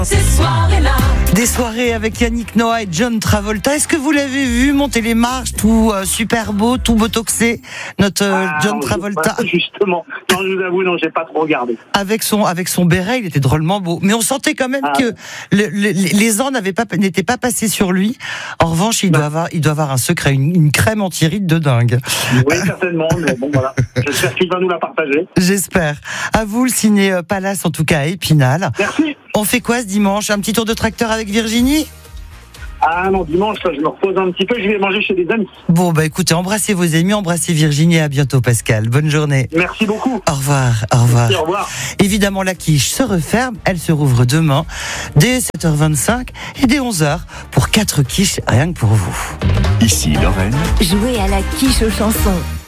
Des soirées avec Yannick Noah et John Travolta. Est-ce que vous l'avez vu monter les marches, tout super beau, tout botoxé, notre John Travolta? Justement, non, je vous avoue, non, j'ai pas trop regardé. Avec son béret, il était drôlement beau. Mais on sentait quand même que les ans n'étaient pas passés sur lui. En revanche, il doit avoir un secret, une crème anti-rides de dingue. Oui, certainement, mais bon, voilà. J'espère qu'il va nous la partager. J'espère. À vous, le Ciné Palace, en tout cas, à Épinal. Merci. On fait quoi ce dimanche? Un petit tour de tracteur avec Virginie? Ah non, dimanche, là, je me repose un petit peu, je vais manger chez des amis. Bon, écoutez, embrassez vos amis, embrassez Virginie, à bientôt Pascal. Bonne journée. Merci beaucoup. Au revoir, au revoir. Merci, au revoir. Évidemment, la quiche se referme, elle se rouvre demain, dès 7h25 et dès 11h, pour 4 quiches, rien que pour vous. Ici Lorraine. Jouez à la quiche aux chansons.